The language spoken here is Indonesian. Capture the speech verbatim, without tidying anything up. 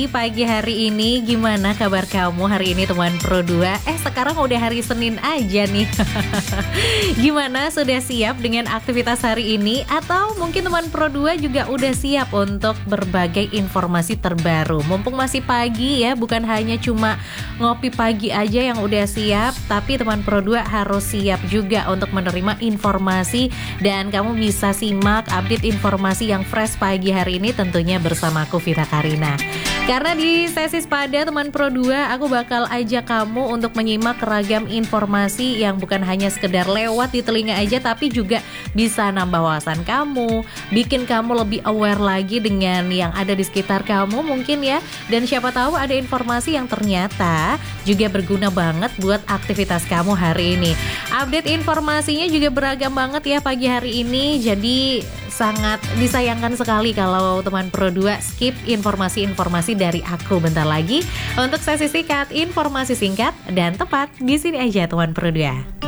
Pagi hari ini gimana kabar kamu hari ini teman Pro dua? Eh sekarang udah hari Senin aja nih. Gimana, sudah siap dengan aktivitas hari ini? Atau mungkin teman Pro dua juga udah siap untuk berbagai informasi terbaru? Mumpung masih pagi ya, bukan hanya cuma ngopi pagi aja yang udah siap, tapi teman Pro dua harus siap juga untuk menerima informasi. Dan kamu bisa simak update informasi yang fresh pagi hari ini tentunya bersama aku Vita Karina. Karena di sesi Spada teman Pro dua, aku bakal ajak kamu untuk menyimak ragam informasi yang bukan hanya sekedar lewat di telinga aja, tapi juga bisa nambah wawasan kamu, bikin kamu lebih aware lagi dengan yang ada di sekitar kamu mungkin ya. Dan siapa tahu ada informasi yang ternyata juga berguna banget buat aktivitas kamu hari ini. Update informasinya juga beragam banget ya pagi hari ini, jadi sangat disayangkan sekali kalau teman Pro dua skip informasi-informasi dari aku bentar lagi. Untuk sesi singkat, informasi singkat dan tepat di sini aja teman Pro dua.